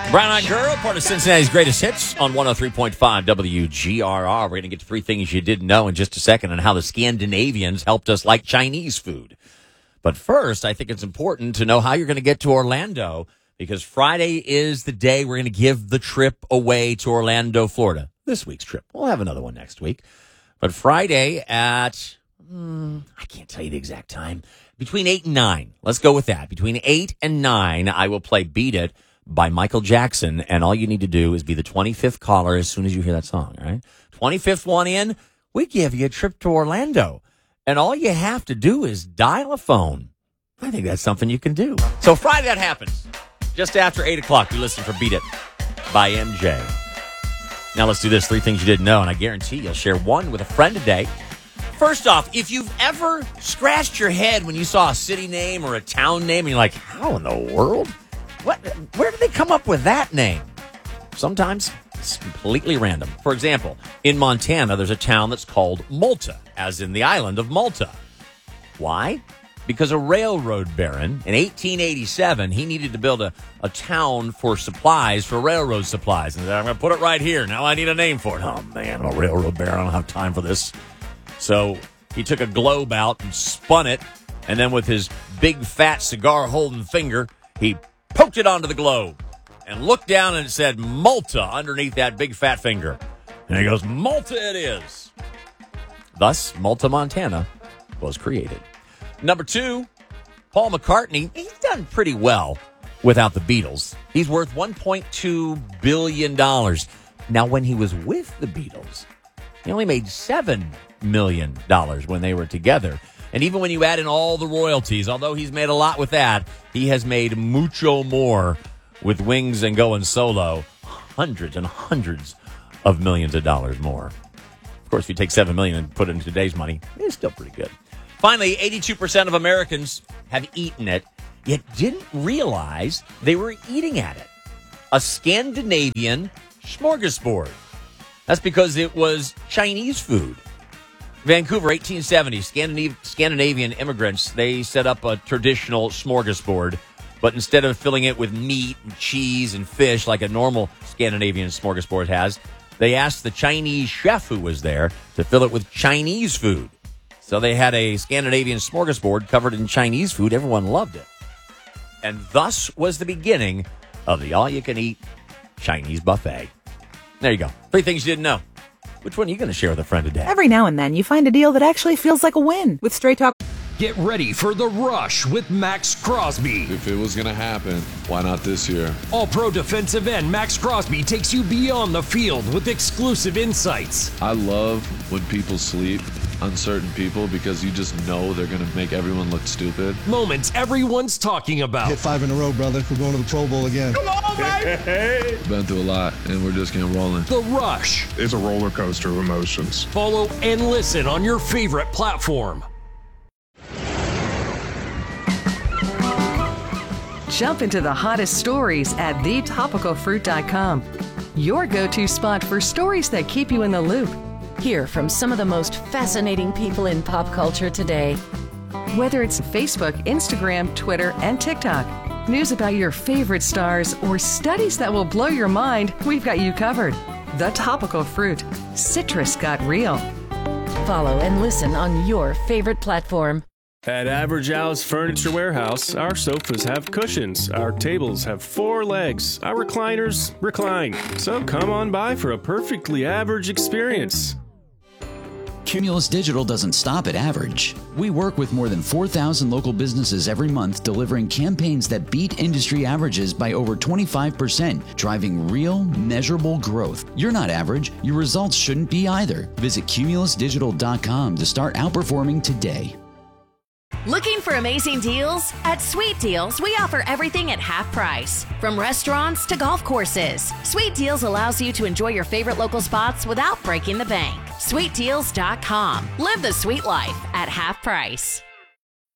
Brown Eyed Girl, part of Cincinnati's greatest hits on 103.5 WGRR. We're going to get to three things you didn't know in just a second and how the Scandinavians helped us like Chinese food. But first, I think it's important to know how you're going to get to Orlando, because Friday is the day we're going to give the trip away to Orlando, Florida. This week's trip. We'll have another one next week. But Friday at, I can't tell you the exact time, between 8 and 9. Let's go with that. Between 8 and 9, I will play Beat It by Michael Jackson, and all you need to do is be the 25th caller as soon as you hear that song, all right? 25th one in, we give you a trip to Orlando, and all you have to do is dial a phone. I think that's something you can do. So Friday that happens. Just after 8 o'clock, we listen for Beat It by MJ. Now let's do this, three things you didn't know, and I guarantee you'll share one with a friend today. First off, if you've ever scratched your head when you saw a city name or a town name, and you're like, how in the world? Where did they come up with that name? Sometimes it's completely random. For example, in Montana, there's a town that's called Malta, as in the island of Malta. Why? Because a railroad baron in 1887, he needed to build a town for supplies, for railroad supplies. And he said, I'm going to put it right here. Now I need a name for it. Oh, man, I'm a railroad baron. I don't have time for this. So he took a globe out and spun it. And then with his big, fat cigar-holding finger, he poked it onto the globe and looked down and it said Malta underneath that big fat finger. And he goes, Malta it is. Thus, Malta, Montana was created. Number two, Paul McCartney, he's done pretty well without the Beatles. He's worth $1.2 billion. Now, when he was with the Beatles, he only made $7 million when they were together. And even when you add in all the royalties, although he's made a lot with that, he has made mucho more with Wings and going solo. Hundreds and hundreds of millions of dollars more. Of course, if you take $7 million and put it in today's money, it's still pretty good. Finally, 82% of Americans have eaten it, yet didn't realize they were eating at it. A Scandinavian smorgasbord. That's because it was Chinese food. Vancouver, 1870, Scandinavian immigrants, they set up a traditional smorgasbord, but instead of filling it with meat and cheese and fish like a normal Scandinavian smorgasbord has, they asked the Chinese chef who was there to fill it with Chinese food. So they had a Scandinavian smorgasbord covered in Chinese food. Everyone loved it. And thus was the beginning of the all-you-can-eat Chinese buffet. There you go. Three things you didn't know. Which one are you going to share with a friend today? Every now and then, you find a deal that actually feels like a win with Straight Talk. Get ready for The Rush with Max Crosby. If it was going to happen, why not this year? All-pro defensive end Max Crosby takes you beyond the field with exclusive insights. I love when people sleep on certain people because you just know they're going to make everyone look stupid. Moments everyone's talking about. Hit 5 in a row, brother. We're going to the Pro Bowl again. Come on, baby! Been through a lot, and we're just getting rolling. The Rush. It's a roller coaster of emotions. Follow and listen on your favorite platform. Jump into the hottest stories at thetopicalfruit.com. Your go-to spot for stories that keep you in the loop. Hear from some of the most fascinating people in pop culture today. Whether it's Facebook, Instagram, Twitter, and TikTok, news about your favorite stars, or studies that will blow your mind, we've got you covered. The Topical Fruit. Citrus got real. Follow and listen on your favorite platform. At Average House Furniture Warehouse, our sofas have cushions, our tables have 4 legs, our recliners recline. So come on by for a perfectly average experience. Cumulus Digital doesn't stop at average. We work with more than 4,000 local businesses every month, delivering campaigns that beat industry averages by over 25%, driving real, measurable growth. You're not average. Your results shouldn't be either. Visit cumulusdigital.com to start outperforming today. Looking for amazing deals? At Sweet Deals, we offer everything at half price. From restaurants to golf courses, Sweet Deals allows you to enjoy your favorite local spots without breaking the bank. SweetDeals.com. Live the sweet life at half price.